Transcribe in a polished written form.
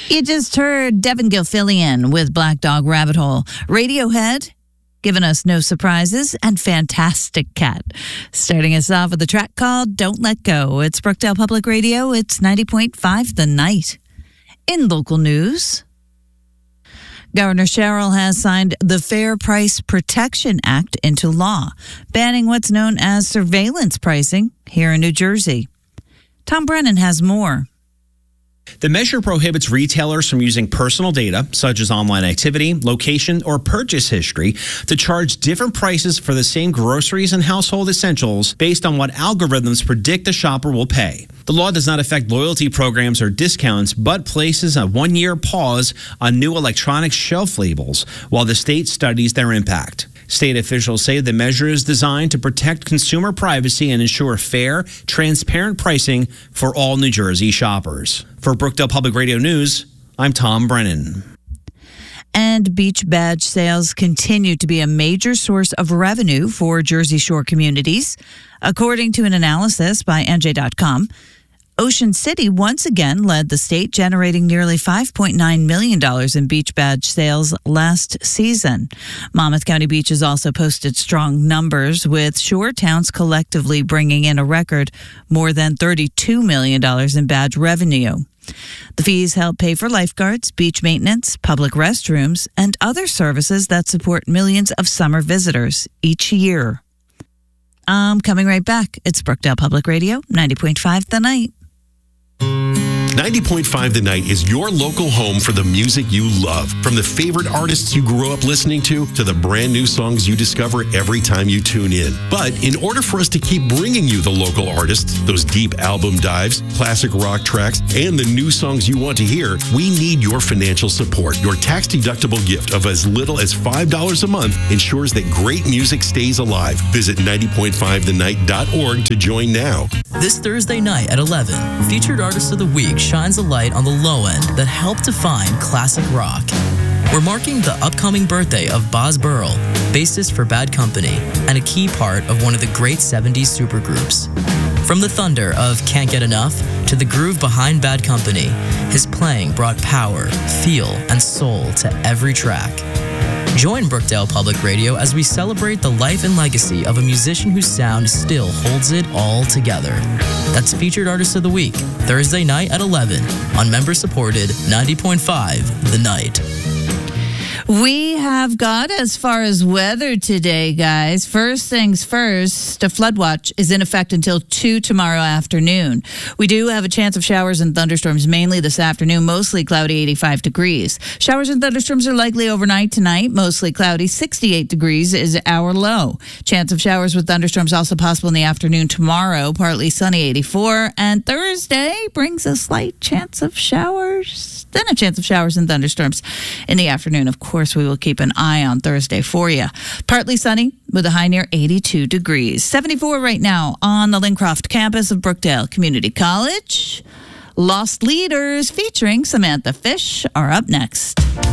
You just heard Devin Gilfillian with Black Dog Rabbit Hole. Radiohead, giving us No Surprises, and Fantastic Cat. Starting us off with a track called Don't Let Go. It's Brookdale Public Radio. It's 90.5 The Night. In local news, Governor Sherrill has signed the Fair Price Protection Act into law, banning what's known as surveillance pricing here in New Jersey. Tom Brennan has more. The measure prohibits retailers from using personal data, such as online activity, location, or purchase history, to charge different prices for the same groceries and household essentials based on what algorithms predict the shopper will pay. The law does not affect loyalty programs or discounts, but places a one-year pause on new electronic shelf labels while the state studies their impact. State officials say the measure is designed to protect consumer privacy and ensure fair, transparent pricing for all New Jersey shoppers. For Brookdale Public Radio News, I'm Tom Brennan. And beach badge sales continue to be a major source of revenue for Jersey Shore communities. According to an analysis by NJ.com, Ocean City once again led the state, generating nearly $5.9 million in beach badge sales last season. Monmouth County Beaches also posted strong numbers, with shore towns collectively bringing in a record more than $32 million in badge revenue. The fees help pay for lifeguards, beach maintenance, public restrooms, and other services that support millions of summer visitors each year. I'm coming right back. It's Brookdale Public Radio, 90.5 The Night. 90.5 The Night is your local home for the music you love. From the favorite artists you grew up listening to the brand new songs you discover every time you tune in. But in order for us to keep bringing you the local artists, those deep album dives, classic rock tracks, and the new songs you want to hear, we need your financial support. Your tax-deductible gift of as little as $5 a month ensures that great music stays alive. Visit 90.5thenight.org to join now. This Thursday night at 11, Featured Artist of the Week shines a light on the low end that helped define classic rock. We're marking the upcoming birthday of Boz Burrell, bassist for Bad Company, and a key part of one of the great 70s supergroups. From the thunder of Can't Get Enough to the groove behind Bad Company, his playing brought power, feel, and soul to every track. Join Brookdale Public Radio as we celebrate the life and legacy of a musician whose sound still holds it all together. That's Featured Artist of the Week, Thursday night at 11 on member-supported 90.5 The Night. We have got as far as weather today, guys. First things first, a flood watch is in effect until 2 tomorrow afternoon. We do have a chance of showers and thunderstorms mainly this afternoon, mostly cloudy, 85 degrees. Showers and thunderstorms are likely overnight tonight, mostly cloudy, 68 degrees is our low. Chance of showers with thunderstorms also possible in the afternoon tomorrow, partly sunny, 84. And Thursday brings a slight chance of showers, then a chance of showers and thunderstorms in the afternoon. Of course, we will keep an eye on Thursday for you. Partly sunny with a high near 82 degrees. 74 right now on the Lincroft campus of Brookdale Community College. Lost Leaders featuring Samantha Fish are up next.